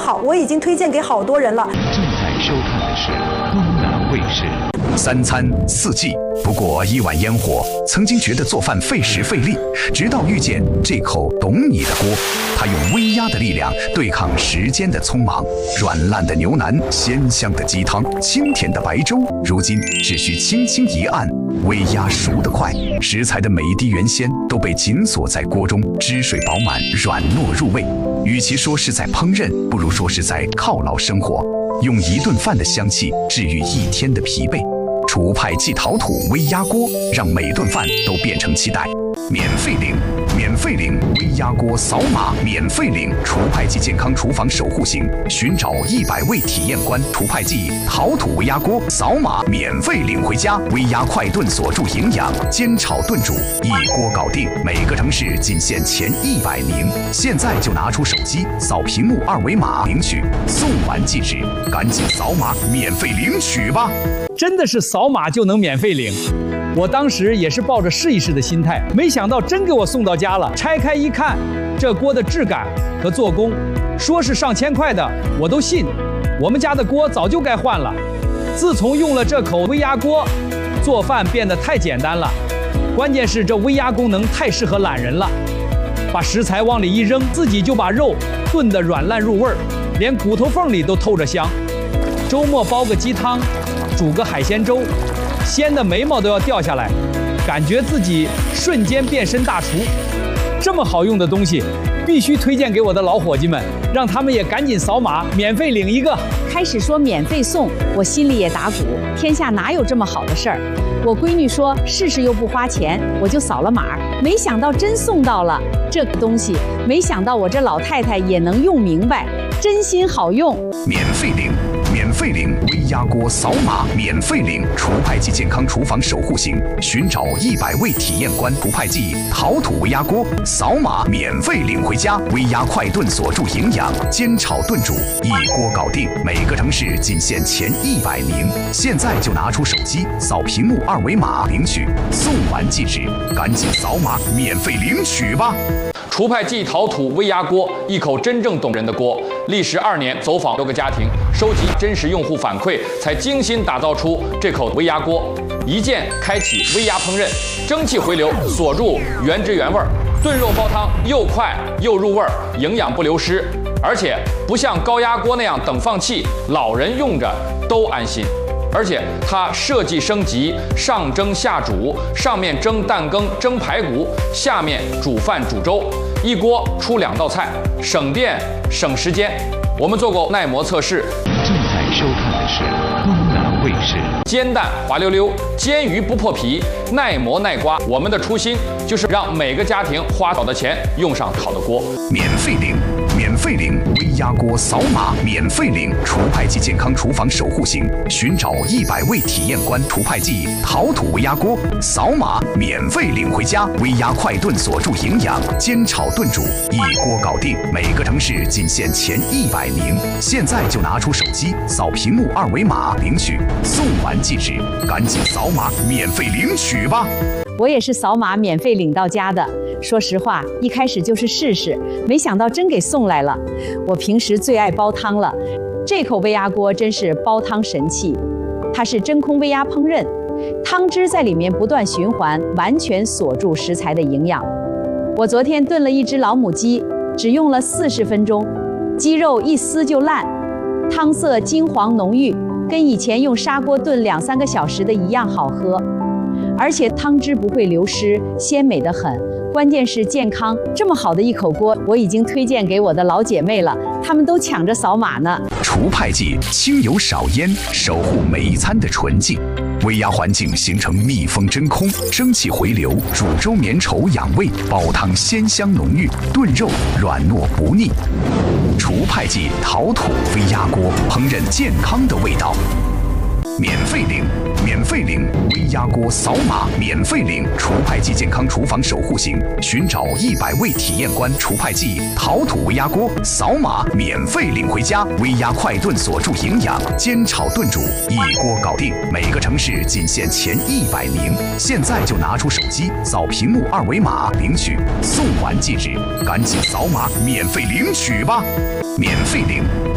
好，我已经推荐给好多人了。 正在收看的是东南卫视。3餐4季，不过1碗烟火。曾经觉得做饭费时费力，直到遇见这口懂你的锅，它用微压的力量对抗时间的匆忙。软烂的牛腩，鲜香的鸡汤，清甜的白粥，如今只需轻轻一按，微压熟得快，食材的每一滴原鲜都被紧锁在锅中，汁水饱满，软糯入味。与其说是在烹饪，不如说是在犒劳生活，用一顿饭的香气治愈一天的疲惫。厨派即陶土微压锅，让每顿饭都变成期待。免费领微压锅扫码免费领，厨派即健康厨房守护型，寻找100位体验官。厨派即陶土微压锅扫码免费领回家，微压快炖锁住营养，煎炒炖煮一锅搞定。每个城市仅限前100名，现在就拿出手机扫屏幕2维码领取，送完即止，赶紧扫码免费领取吧！ 真的是扫码就能免费领。我当时也是抱着试一试的心态，没想到真给我送到家了。拆开一看，这锅的质感和做工，说是上千块的，我都信。我们家的锅早就该换了。自从用了这口微压锅，做饭变得太简单了。关键是这微压功能太适合懒人了，把食材往里一扔，自己就把肉炖得软烂入味儿，连骨头缝里都透着香。周末煲个鸡汤，煮个海鲜粥，鲜的眉毛都要掉下来，感觉自己瞬间变身大厨。这么好用的东西，必须推荐给我的老伙计们，让他们也赶紧扫码免费领一个。 开始说免费送，我心里也打鼓，天下哪有这么好的事儿？我闺女说试试又不花钱，我就扫了码，没想到真送到了这个东西，没想到我这老太太也能用明白，真心好用。 免费领微压锅扫码免费领，厨派即健康厨房守护型，寻找100位体验官。厨派即陶土微压锅扫码免费领回家，微压快炖锁住营养，煎炒炖煮一锅搞定。每个城市仅限前100名，现在就拿出手机扫屏幕2维码领取，送完即止，赶紧扫码免费领取吧！ 厨派即陶土微压锅，一口真正懂人的锅。历时2年，走访多个家庭，收集真实用户反馈，才精心打造出这口微压锅。一键开启微压烹饪，蒸汽回流，锁住原汁原味，炖肉煲汤又快又入味，营养不流失。而且不像高压锅那样等放气，老人用着都安心。而且它设计升级，上蒸下煮，上面蒸蛋羹、蒸排骨，下面煮饭煮粥，一锅出2道菜，省电省时间。我们做过耐磨测试。 正在收看的是东南卫视。 煎蛋滑溜溜，煎鱼不破皮，耐磨耐刮。我们的初心就是让每个家庭花少的钱用上好的锅。 免费领微压锅扫码免费领，厨派即健康厨房守护型，寻找100位体验官。厨派即陶土微压锅扫码免费领回家，微压快炖锁住营养，煎炒炖煮一锅搞定。每个城市仅限前100名，现在就拿出手机扫屏幕2维码领取，送完即止，赶紧扫码免费领取吧！ 我也是扫码免费领到家的。说实话，一开始就是试试，没想到真给送来了。我平时最爱煲汤了，这口微压锅真是煲汤神器。它是真空微压烹饪，汤汁在里面不断循环，完全锁住食材的营养。我昨天炖了一只老母鸡，只用了40分钟，鸡肉一撕就烂，汤色金黄浓郁，跟以前用砂锅炖2-3个小时的一样好喝。而且汤汁不会流失，鲜美得很。关键是健康，这么好的一口锅，我已经推荐给我的老姐妹了，她们都抢着扫码呢。 厨派即清油少烟，守护每一餐的纯净。微压环境形成密封真空，蒸汽回流，煮粥绵稠养胃，煲汤鲜香浓郁，炖肉软糯不腻。厨派即陶土微压锅，烹饪健康的味道。免费领微压锅扫码免费领，厨派即健康厨房守护型，寻找100位体验官。厨派即陶土微压锅扫码免费领回家，微压快炖锁住营养，煎炒炖煮一锅搞定。每个城市仅限前100名，现在就拿出手机扫屏幕2维码领取，送完即止，赶紧扫码免费领取吧！免费领